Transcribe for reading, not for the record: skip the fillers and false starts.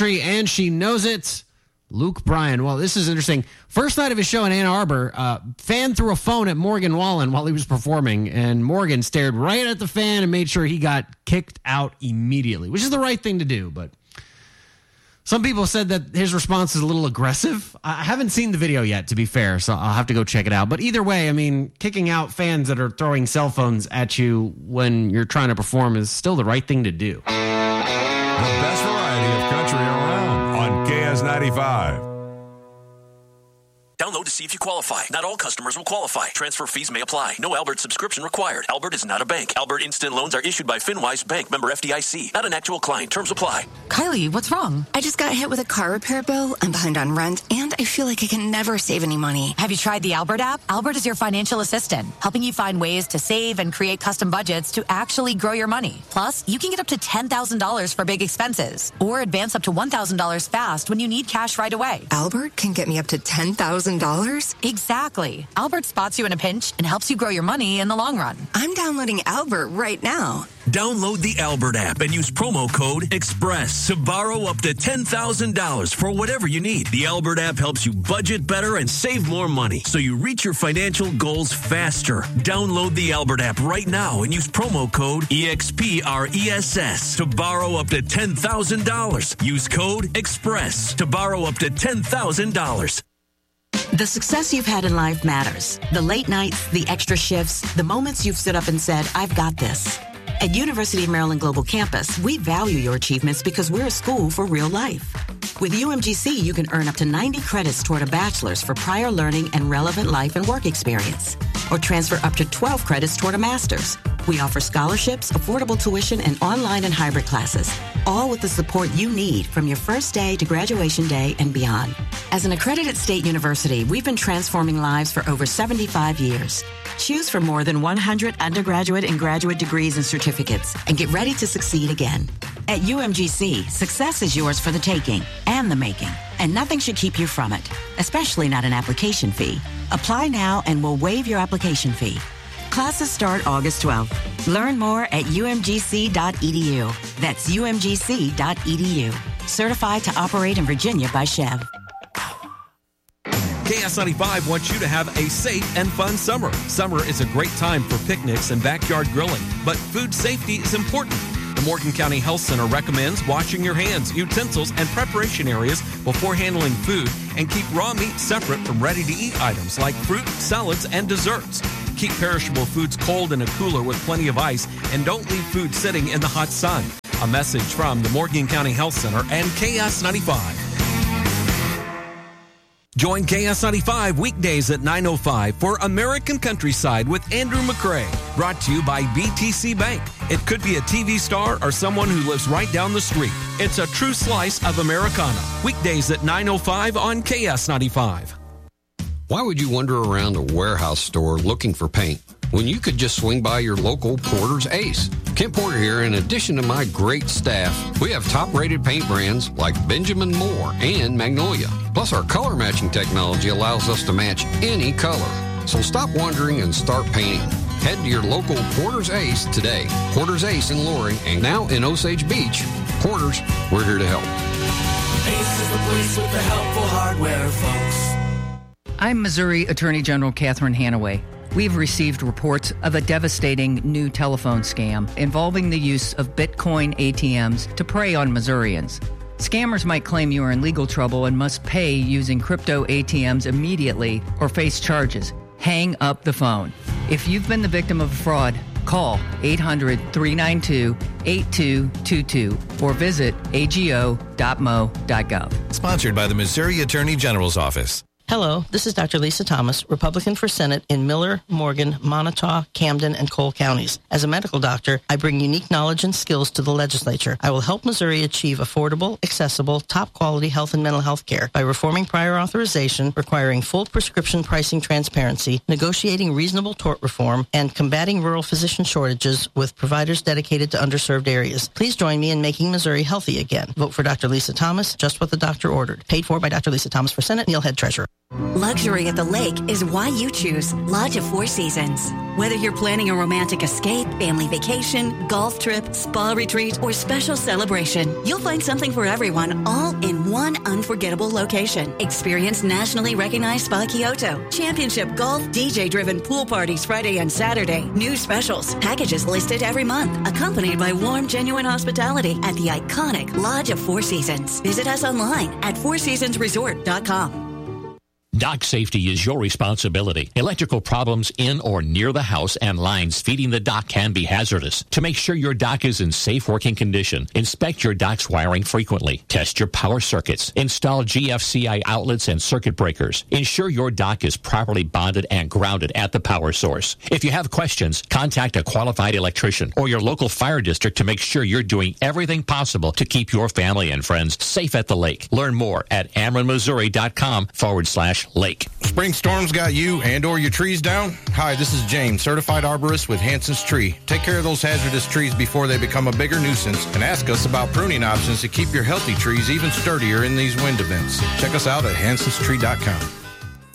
country, and she knows it. Luke Bryan. Well, this is interesting. First night of his show in Ann Arbor, fan threw a phone at Morgan Wallen while he was performing, and Morgan stared right at the fan and made sure he got kicked out immediately, which is the right thing to do, but some people said that his response is a little aggressive. I haven't seen the video yet, to be fair, so I'll have to go check it out. But either way, I mean, kicking out fans that are throwing cell phones at you when you're trying to perform is still the right thing to do. The best variety of country around on KS95. Download to see if you qualify. Not all customers will qualify. Transfer fees may apply. No Albert subscription required. Albert is not a bank. Albert Instant Loans are issued by FinWise Bank, member FDIC. Not an actual client. Terms apply. Kylie, what's wrong? I just got hit with a car repair bill. I'm behind on rent, and I feel like I can never save any money. Have you tried the Albert app? Albert is your financial assistant, helping you find ways to save and create custom budgets to actually grow your money. Plus, you can get up to $10,000 for big expenses, or advance up to $1,000 fast when you need cash right away. Albert can get me up to $10,000? Exactly. Albert spots you in a pinch and helps you grow your money in the long run. I'm downloading Albert right now. Download the Albert app and use promo code EXPRESS to borrow up to $10,000 for whatever you need. The Albert app helps you budget better and save more money so you reach your financial goals faster. Download the Albert app right now and use promo code EXPRESS to borrow up to $10,000. Use code EXPRESS to borrow up to $10,000. The success you've had in life matters. The late nights, the extra shifts, the moments you've stood up and said, I've got this. At University of Maryland Global Campus, we value your achievements because we're a school for real life. With UMGC, you can earn up to 90 credits toward a bachelor's for prior learning and relevant life and work experience, or transfer up to 12 credits toward a master's. We offer scholarships, affordable tuition, and online and hybrid classes, all with the support you need from your first day to graduation day and beyond. As an accredited state university, we've been transforming lives for over 75 years. Choose from more than 100 undergraduate and graduate degrees and certificates, and get ready to succeed again. At UMGC, success is yours for the taking and the making, and nothing should keep you from it, especially not an application fee. Apply now and we'll waive your application fee. Classes start August 12th. Learn more at umgc.edu. That's umgc.edu. Certified to operate in Virginia by Chev. KS95 wants you to have a safe and fun summer. Summer is a great time for picnics and backyard grilling, but food safety is important. The Morgan County Health Center recommends washing your hands, utensils, and preparation areas before handling food, and keep raw meat separate from ready-to-eat items like fruit, salads, and desserts. Keep perishable foods cold in a cooler with plenty of ice, and don't leave food sitting in the hot sun. A message from the Morgan County Health Center and KS95. Join KS95 weekdays at 9:05 for American Countryside with Andrew McCrae. Brought to you by BTC Bank. It could be a TV star or someone who lives right down the street. It's a true slice of Americana. Weekdays at 9:05 on KS95. Why would you wander around a warehouse store looking for paint when you could just swing by your local Porter's Ace? Kent Porter here. In addition to my great staff, we have top-rated paint brands like Benjamin Moore and Magnolia. Plus, our color matching technology allows us to match any color. So stop wandering and start painting. Head to your local Porter's Ace today. Porter's Ace in Loring and now in Osage Beach. Porter's, we're here to help. Ace is the place with the helpful hardware, folks. I'm Missouri Attorney General Catherine Hanaway. We've received reports of a devastating new telephone scam involving the use of Bitcoin ATMs to prey on Missourians. Scammers might claim you are in legal trouble and must pay using crypto ATMs immediately or face charges. Hang up the phone. If you've been the victim of a fraud, call 800-392-8222 or visit ago.mo.gov. Sponsored by the Missouri Attorney General's Office. Hello, this is Dr. Lisa Thomas, Republican for Senate in Miller, Morgan, Montauk, Camden, and Cole counties. As a medical doctor, I bring unique knowledge and skills to the legislature. I will help Missouri achieve affordable, accessible, top-quality health and mental health care by reforming prior authorization, requiring full prescription pricing transparency, negotiating reasonable tort reform, and combating rural physician shortages with providers dedicated to underserved areas. Please join me in making Missouri healthy again. Vote for Dr. Lisa Thomas, just what the doctor ordered. Paid for by Dr. Lisa Thomas for Senate, Neil Head Treasurer. Luxury at the lake is why you choose Lodge of Four Seasons. Whether you're planning a romantic escape, family vacation, golf trip, spa retreat, or special celebration, you'll find something for everyone all in one unforgettable location. Experience nationally recognized Spa Kyoto, championship golf, DJ-driven pool parties Friday and Saturday, new specials, packages listed every month, accompanied by warm, genuine hospitality at the iconic Lodge of Four Seasons. Visit us online at fourseasonsresort.com. Dock safety is your responsibility. Electrical problems in or near the house and lines feeding the dock can be hazardous. To make sure your dock is in safe working condition, inspect your dock's wiring frequently. Test your power circuits. Install GFCI outlets and circuit breakers. Ensure your dock is properly bonded and grounded at the power source. If you have questions, contact a qualified electrician or your local fire district to make sure you're doing everything possible to keep your family and friends safe at the lake. Learn more at AmerinMissouri.com/lake. Spring storms got you and or your trees down? Hi, this is James, certified arborist with Hanson's Tree. Take care of those hazardous trees before they become a bigger nuisance and ask us about pruning options to keep your healthy trees even sturdier in these wind events. Check us out at hansonstree.com.